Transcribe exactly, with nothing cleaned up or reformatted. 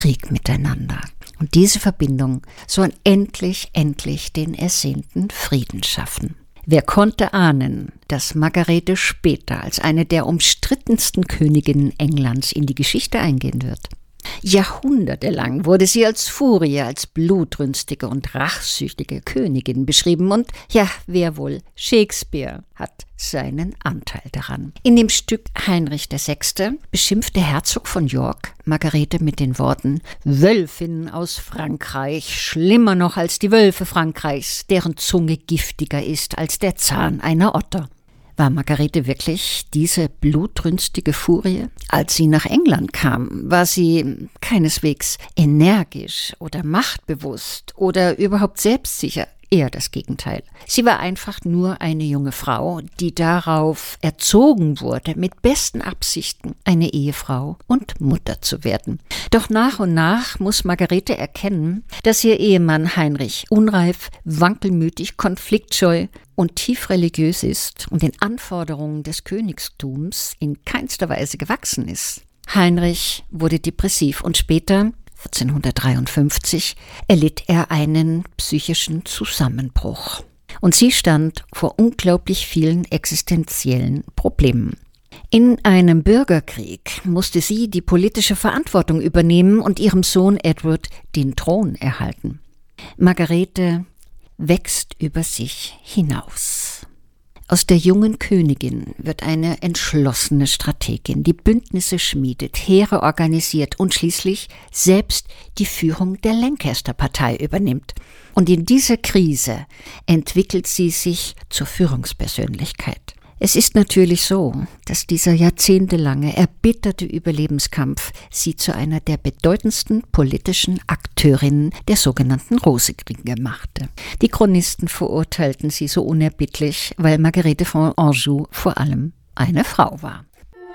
Krieg miteinander. Und diese Verbindung soll endlich, endlich den ersehnten Frieden schaffen. Wer konnte ahnen, dass Margarete später als eine der umstrittensten Königinnen Englands in die Geschichte eingehen wird? Jahrhundertelang wurde sie als Furie, als blutrünstige und rachsüchtige Königin beschrieben und ja, wer wohl? Shakespeare hat seinen Anteil daran. In dem Stück Heinrich der Sechste beschimpft der Herzog von York Margarete mit den Worten: Wölfin aus Frankreich, schlimmer noch als die Wölfe Frankreichs, deren Zunge giftiger ist als der Zahn einer Otter. War Margarete wirklich diese blutrünstige Furie? Als sie nach England kam, war sie keineswegs energisch oder machtbewusst oder überhaupt selbstsicher. Eher das Gegenteil. Sie war einfach nur eine junge Frau, die darauf erzogen wurde, mit besten Absichten eine Ehefrau und Mutter zu werden. Doch nach und nach muss Margarete erkennen, dass ihr Ehemann Heinrich unreif, wankelmütig, konfliktscheu und tief religiös ist und den Anforderungen des Königstums in keinster Weise gewachsen ist. Heinrich wurde depressiv und später vierzehnhundertdreiundfünfzig erlitt er einen psychischen Zusammenbruch. Und sie stand vor unglaublich vielen existenziellen Problemen. In einem Bürgerkrieg musste sie die politische Verantwortung übernehmen und ihrem Sohn Edward den Thron erhalten. Margarete wächst über sich hinaus. Aus der jungen Königin wird eine entschlossene Strategin, die Bündnisse schmiedet, Heere organisiert und schließlich selbst die Führung der Lancaster-Partei übernimmt. Und in dieser Krise entwickelt sie sich zur Führungspersönlichkeit. Es ist natürlich so, dass dieser jahrzehntelange, erbitterte Überlebenskampf sie zu einer der bedeutendsten politischen Akteurinnen der sogenannten Rosekriege machte. Die Chronisten verurteilten sie so unerbittlich, weil Margarete von Anjou vor allem eine Frau war.